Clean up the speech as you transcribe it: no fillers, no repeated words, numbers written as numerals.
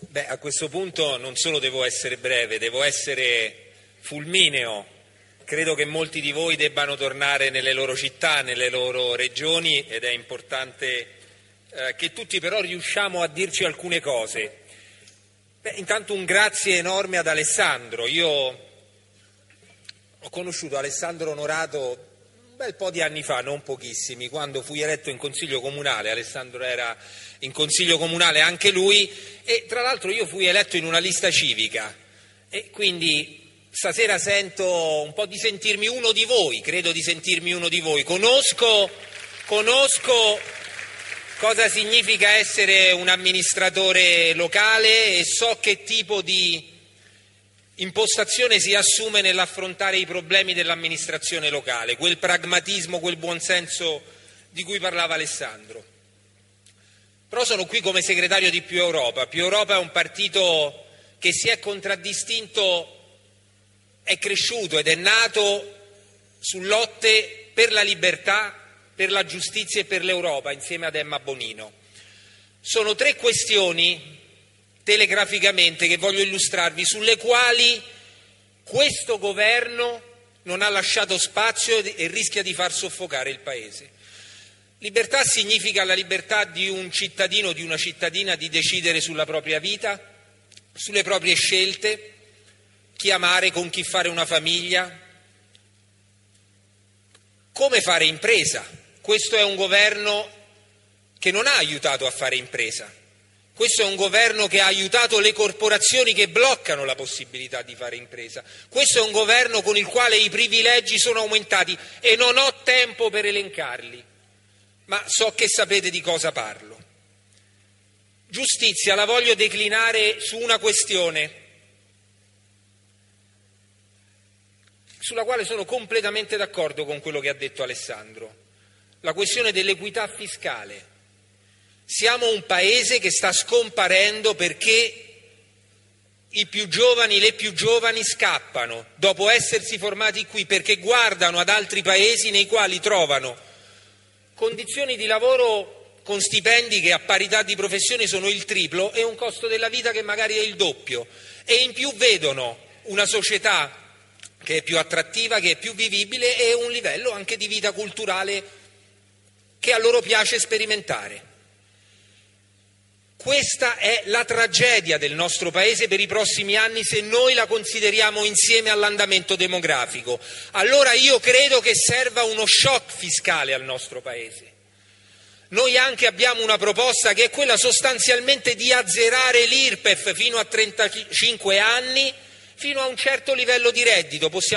A questo punto non solo devo essere breve, devo essere fulmineo. Credo che molti di voi debbano tornare nelle loro città, nelle loro regioni, ed è importante che tutti però riusciamo a dirci alcune cose. Intanto un grazie enorme ad Alessandro. Io ho conosciuto Alessandro Onorato un bel po' di anni fa, non pochissimi, quando fui eletto in Consiglio Comunale. Alessandro era in Consiglio Comunale anche lui, e tra l'altro io fui eletto in una lista civica, e quindi stasera sento un po' di sentirmi uno di voi, credo di sentirmi uno di voi. Conosco cosa significa essere un amministratore locale e so che tipo di impostazione si assume nell'affrontare i problemi dell'amministrazione locale, quel pragmatismo, quel buonsenso di cui parlava Alessandro. Però sono qui come segretario di Più Europa. Più Europa è un partito che si è contraddistinto, è cresciuto ed è nato su lotte per la libertà, per la giustizia e per l'Europa, insieme ad Emma Bonino. Sono 3 questioni, telegraficamente, che voglio illustrarvi, sulle quali questo governo non ha lasciato spazio e rischia di far soffocare il Paese. Libertà significa la libertà di un cittadino o di una cittadina di decidere sulla propria vita, sulle proprie scelte, chi amare, con chi fare una famiglia, come fare impresa. Questo è un governo che non ha aiutato a fare impresa. Questo è un governo che ha aiutato le corporazioni che bloccano la possibilità di fare impresa. Questo è un governo con il quale i privilegi sono aumentati e non ho tempo per elencarli, ma so che sapete di cosa parlo. Giustizia la voglio declinare su una questione sulla quale sono completamente d'accordo con quello che ha detto Alessandro, la questione dell'equità fiscale. Siamo un paese che sta scomparendo perché i più giovani, le più giovani scappano dopo essersi formati qui, perché guardano ad altri paesi nei quali trovano condizioni di lavoro con stipendi che a parità di professione sono il triplo e un costo della vita che magari è il doppio, e in più vedono una società che è più attrattiva, che è più vivibile, e un livello anche di vita culturale che a loro piace sperimentare. Questa è la tragedia del nostro Paese per i prossimi anni, se noi la consideriamo insieme all'andamento demografico. Allora io credo che serva uno shock fiscale al nostro Paese. Noi anche abbiamo una proposta che è quella sostanzialmente di azzerare l'IRPEF fino a 35 anni, fino a un certo livello di reddito.